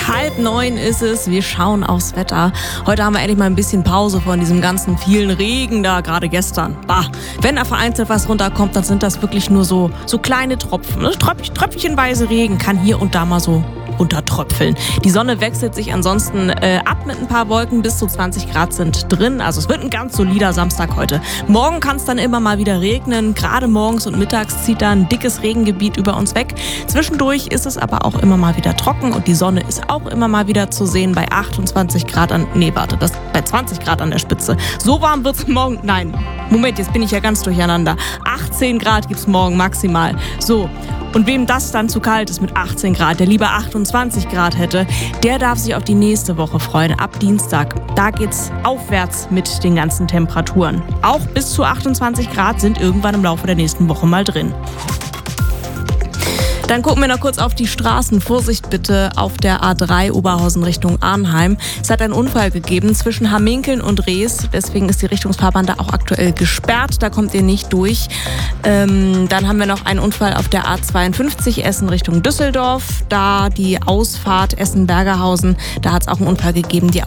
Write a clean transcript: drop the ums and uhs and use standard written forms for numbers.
8:30 ist es. Wir schauen aufs Wetter. Heute haben wir endlich mal ein bisschen Pause von diesem ganzen vielen Regen da, gerade gestern. Bah, wenn da vereinzelt was runterkommt, dann sind das wirklich nur so kleine Tropfen. Ne? Tröpfchenweise Regen kann hier und da mal so runtertröpfeln. Die Sonne wechselt sich ansonsten ab mit ein paar Wolken. Bis zu 20 Grad sind drin. Also es wird ein ganz solider Samstag heute. Morgen kann es dann immer mal wieder regnen. Gerade morgens und mittags zieht da ein dickes Regengebiet über uns weg. Zwischendurch ist es aber auch immer mal wieder trocken und die Sonne ist auch immer mal wieder zu sehen bei 28 Grad bei 20 Grad an der Spitze. So warm wird es morgen. Nein, Moment, jetzt bin ich ja ganz durcheinander. 18 Grad gibt es morgen maximal. So. Und wem das dann zu kalt ist mit 18 Grad, der lieber 28 Grad hätte, der darf sich auf die nächste Woche freuen. Ab Dienstag, da geht's aufwärts mit den ganzen Temperaturen. Auch bis zu 28 Grad sind irgendwann im Laufe der nächsten Woche mal drin. Dann gucken wir noch kurz auf die Straßen. Vorsicht bitte auf der A3 Oberhausen Richtung Arnheim. Es hat einen Unfall gegeben zwischen Hamminkeln und Rees. Deswegen ist die Richtungsfahrbahn da auch aktuell gesperrt. Da kommt ihr nicht durch. Dann haben wir noch einen Unfall auf der A52 Essen Richtung Düsseldorf. Da die Ausfahrt Essen-Bergerhausen, da hat es auch einen Unfall gegeben. Die